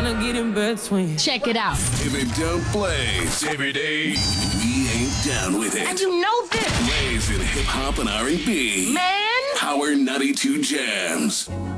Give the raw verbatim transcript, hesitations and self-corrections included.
tryna get in between. Check it out. If it don't blaze every day, we ain't down with it. And you know this. Blaze in hip hop and R and B. Man. Power ninety-two Jams.